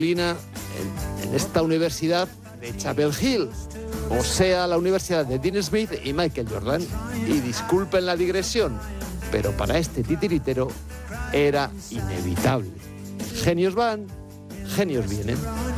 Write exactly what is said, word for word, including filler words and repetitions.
en, en esta universidad de Chapel Hill, o sea, la universidad de Dean Smith y Michael Jordan. Y disculpen la digresión, pero para este titiritero era inevitable. Genios van, genios vienen.